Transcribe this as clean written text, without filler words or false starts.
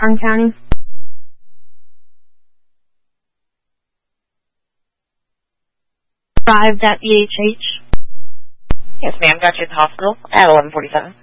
Karn County. .BHH. Yes, ma'am. Got you at the hospital at 11:47.